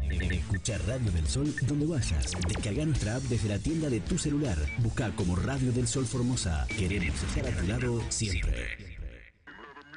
Escucha Radio del Sol donde vayas. Descarga nuestra app desde la tienda de tu celular. Busca como Radio del Sol Formosa. Queremos estar a tu lado siempre.